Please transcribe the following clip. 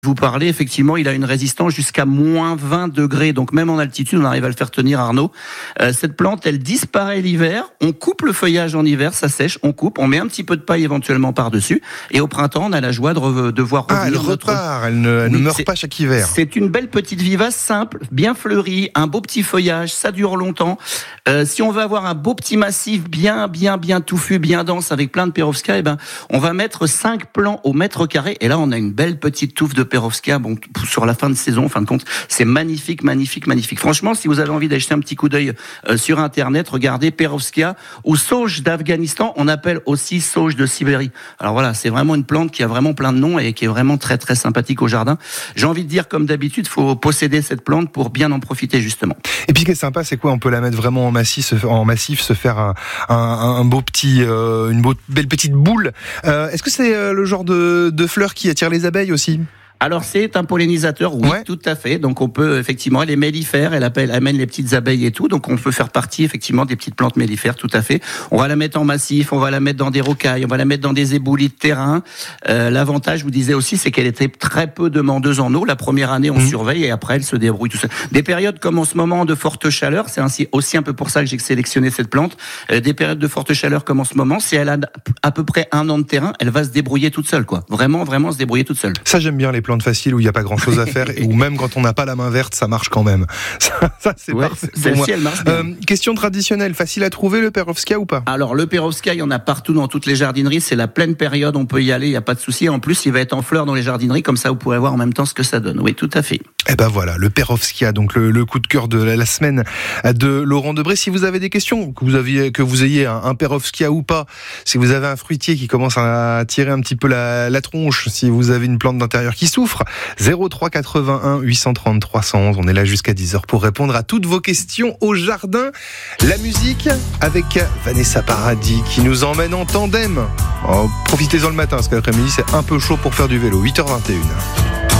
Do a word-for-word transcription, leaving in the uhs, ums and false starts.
Vous parlez, effectivement, il a une résistance jusqu'à moins vingt degrés. Donc même en altitude, on arrive à le faire tenir, Arnaud. Euh, cette plante, elle disparaît l'hiver. On coupe le feuillage en hiver, ça sèche, on coupe, on met un petit peu de paille éventuellement par-dessus. Et au printemps, on a la joie de, re- de voir revenir Ah, elle notre... repart, elle ne, elle Oui, ne meurt c'est- pas chaque hiver. C'est une belle petite vivace simple, bien fleurie, un beau petit feuillage, ça dure longtemps. Euh, si on veut avoir un beau petit massif bien, bien, bien touffu, bien dense, avec plein de Perovskaya, eh ben, on va mettre cinq plants au mètre carré. Et là, on a une belle petite touffe de Perovskaya. Bon, sur la fin de saison, en fin de compte, c'est magnifique, magnifique, magnifique. Franchement, si vous avez envie d'acheter un petit coup d'œil euh, sur Internet, regardez Perovskaya ou sauge d'Afghanistan. On appelle aussi sauge de Sibérie. Alors voilà, c'est vraiment une plante qui a vraiment plein de noms et qui est vraiment très, très sympathique au jardin. J'ai envie de dire, comme d'habitude, faut posséder cette plante pour bien en profiter, justement. Et puis ce qui est sympa, c'est quoi? On peut la mettre vraiment en massif, se- en massif, se faire un, un, un beau petit, euh, une beau, belle petite boule. Euh, est-ce que c'est euh, le genre de, de fleur qui attire les abeilles aussi? Alors c'est un pollinisateur, oui, Ouais. tout à fait. Donc on peut effectivement, elle est mellifère, elle appelle, amène les petites abeilles et tout. Donc on peut faire partie effectivement des petites plantes mellifères, tout à fait. On va la mettre en massif, on va la mettre dans des rocailles, on va la mettre dans des éboulis de terrain. Euh, l'avantage, je vous disais aussi, c'est qu'elle était très peu demandeuse en eau. La première année, on Mmh. surveille et après elle se débrouille tout seul. Des périodes comme en ce moment de forte chaleur, c'est ainsi aussi un peu pour ça que j'ai sélectionné cette plante. Euh, des périodes de forte chaleur comme en ce moment, si elle a à peu près un an de terrain, elle va se débrouiller toute seule, quoi. Vraiment, vraiment se débrouiller toute seule. Ça, j'aime bien les plantes faciles où il n'y a pas grand chose à faire et où même quand on n'a pas la main verte, ça marche quand même. Ça, ça c'est Ouais, parfait. pour celle-ci, moi. elle marche bien. Euh, question traditionnelle, facile à trouver le Perovskaya ou pas? Alors le Perovskaya, il y en a partout dans toutes les jardineries, c'est la pleine période, on peut y aller, il n'y a pas de souci. En plus, il va être en fleurs dans les jardineries, comme ça vous pourrez voir en même temps ce que ça donne. Oui, tout à fait. Eh ben voilà, le Perovskaya, donc le, le coup de cœur de la, la semaine de Laurent Debré. Si vous avez des questions, que vous aviez, que vous ayez un, un Perovskaya ou pas, si vous avez un fruitier qui commence à tirer un petit peu la, la tronche, si vous avez une plante d'intérieur qui souffre, zéro trois quatre-vingt-un huit cent trente trois cent onze. On est là jusqu'à dix heures pour répondre à toutes vos questions au jardin. La musique avec Vanessa Paradis qui nous emmène en tandem. Oh, profitez-en le matin parce qu'après-midi c'est un peu chaud pour faire du vélo. huit heures vingt et une.